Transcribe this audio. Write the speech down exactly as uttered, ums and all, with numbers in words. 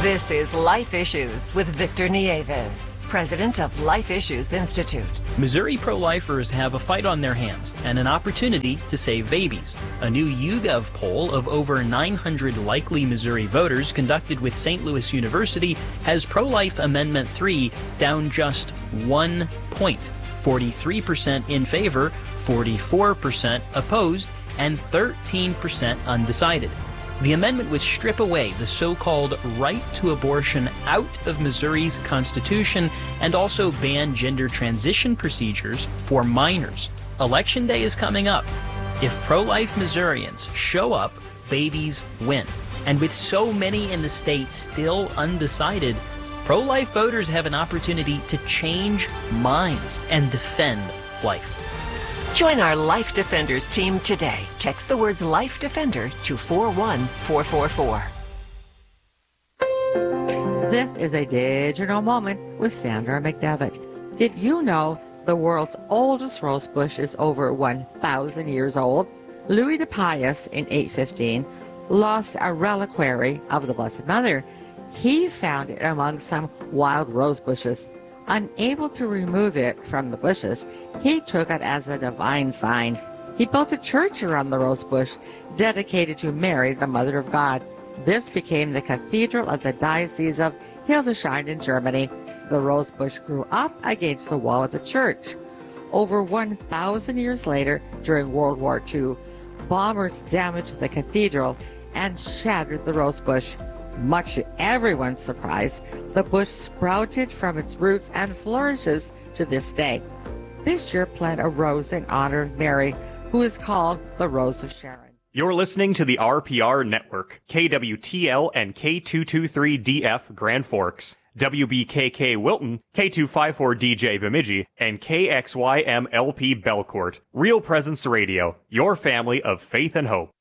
This is Life Issues with Victor Nieves, president of Life Issues Institute. Missouri pro-lifers have a fight on their hands and an opportunity to save babies. A new YouGov poll of over nine hundred likely Missouri voters conducted with Saint Louis University has pro-life Amendment three down just one point. forty-three percent in favor, forty-four percent opposed, and thirteen percent undecided. The amendment would strip away the so-called right to abortion out of Missouri's Constitution and also ban gender transition procedures for minors. Election day is coming up. If pro-life Missourians show up, babies win. And with so many in the state still undecided, pro-life voters have an opportunity to change minds and defend life. Join our Life Defenders team today. Text the words Life Defender to four one four four four. This is a digital moment with Sandra McDevitt. Did you know the world's oldest rose bush is over one thousand years old? Louis the Pious in eight fifteen lost a reliquary of the Blessed Mother. He found it among some wild rose bushes. Unable to remove it from the bushes, he took it as a divine sign. He built a church around the rose bush dedicated to Mary, the Mother of God. This became the cathedral of the Diocese of Hildesheim in Germany. The rose bush grew up against the wall of the church. Over one thousand years later, during World War Two, bombers damaged the cathedral and shattered the rose bush. Much to everyone's surprise, the bush sprouted from its roots and flourishes to this day. This year, plant a rose in honor of Mary, who is called the Rose of Sharon. You're listening to the R P R Network, K W T L and K two two three D F Grand Forks, W B K K Wilton, K two five four D J Bemidji, and K X Y M L P Belcourt. Real Presence Radio, your family of faith and hope.